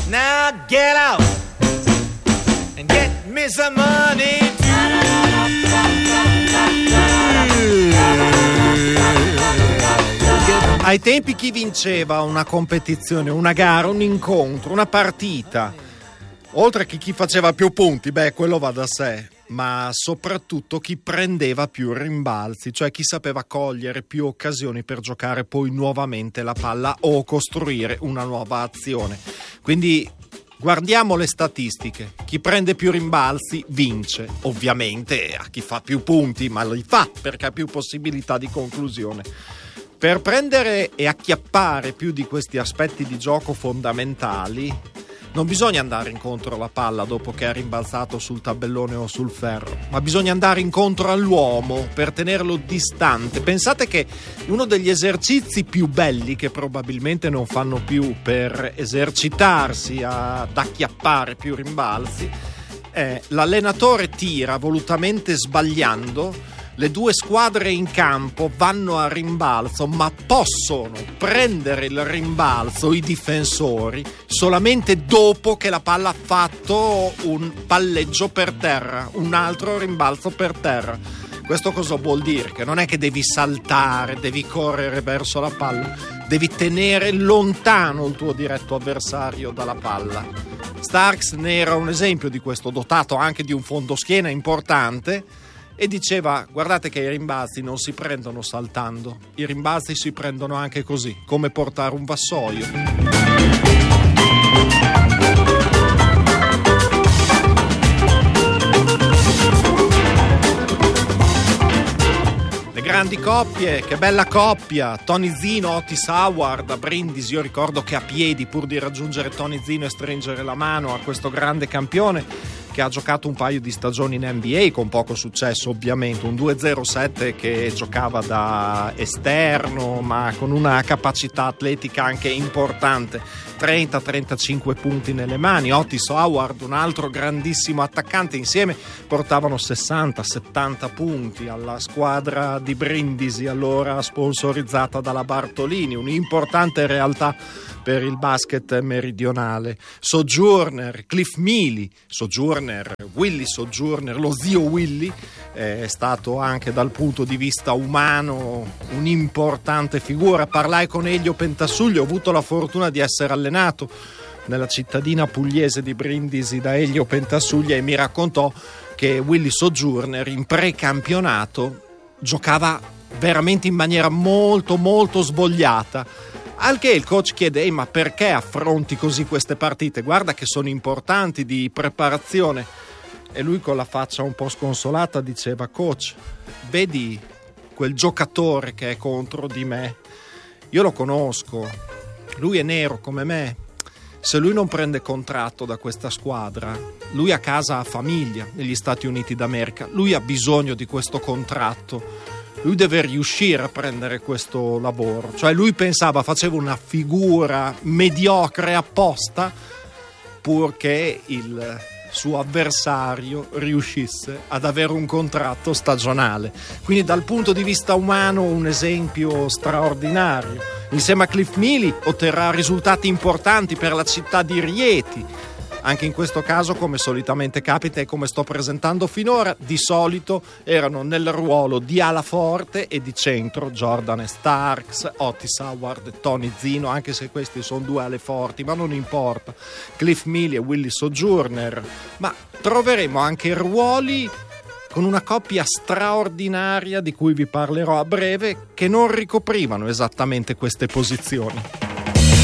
Now get out and get me some money too. Ai tempi chi vinceva una competizione, una gara, un incontro, una partita? Oltre che chi faceva più punti, quello va da sé, ma soprattutto chi prendeva più rimbalzi, cioè chi sapeva cogliere più occasioni per giocare poi nuovamente la palla o costruire una nuova azione. Quindi guardiamo le statistiche. Chi prende più rimbalzi vince, ovviamente a chi fa più punti, ma li fa perché ha più possibilità di conclusione. Per prendere e acchiappare più di questi aspetti di gioco fondamentali non bisogna andare incontro alla palla dopo che ha rimbalzato sul tabellone o sul ferro, ma bisogna andare incontro all'uomo per tenerlo distante. Pensate che uno degli esercizi più belli che probabilmente non fanno più per esercitarsi ad acchiappare più rimbalzi è l'allenatore tira volutamente sbagliando. Le due squadre in campo vanno a rimbalzo, ma possono prendere il rimbalzo i difensori solamente dopo che la palla ha fatto un palleggio per terra, un altro rimbalzo per terra. Questo cosa vuol dire? Che non è che devi saltare, devi correre verso la palla, devi tenere lontano il tuo diretto avversario dalla palla. Starks ne era un esempio di questo, dotato anche di un fondoschiena importante, e diceva: guardate che i rimbalzi non si prendono saltando, i rimbalzi si prendono anche così, come portare un vassoio. Le grandi coppie, che bella coppia, Tony Zino, Otis Howard a Brindisi. Io ricordo che a piedi, pur di raggiungere Tony Zino e stringere la mano a questo grande campione che ha giocato un paio di stagioni in NBA con poco successo ovviamente, un 2-0-7 che giocava da esterno ma con una capacità atletica anche importante, 30-35 punti nelle mani. Otis Howard, un altro grandissimo attaccante, insieme portavano 60-70 punti alla squadra di Brindisi, allora sponsorizzata dalla Bartolini, un'importante realtà per il basket meridionale. Sojourner, Cliff Mealy, Willy Sojourner, lo zio Willy, è stato anche dal punto di vista umano un'importante figura. Parlai con Elio Pentasulli, ho avuto la fortuna di essere allenato nella cittadina pugliese di Brindisi da Elio Pentasuglia e mi raccontò che Willy Sojourner in precampionato giocava veramente in maniera molto molto svogliata. Al che il coach chiede: ma perché affronti così queste partite? Guarda che sono importanti, di preparazione. E lui con la faccia un po' sconsolata diceva: coach, vedi quel giocatore che è contro di me? Io lo conosco, lui è nero come me. Se lui non prende contratto da questa squadra, lui a casa ha famiglia negli Stati Uniti d'America, lui ha bisogno di questo contratto. Lui deve riuscire a prendere questo lavoro. Cioè lui pensava, faceva una figura mediocre apposta purché il suo avversario riuscisse ad avere un contratto stagionale. Quindi dal punto di vista umano un esempio straordinario. Insieme a Cliff Mealy otterrà risultati importanti per la città di Rieti. Anche in questo caso, come solitamente capita e come sto presentando finora, di solito erano nel ruolo di ala forte e di centro Jordan e Starks, Otis Howard e Tony Zino, anche se questi sono due ale forti, ma non importa, Cliff Mealy e Willy Sojourner. Ma troveremo anche ruoli con una coppia straordinaria di cui vi parlerò a breve, che non ricoprivano esattamente queste posizioni.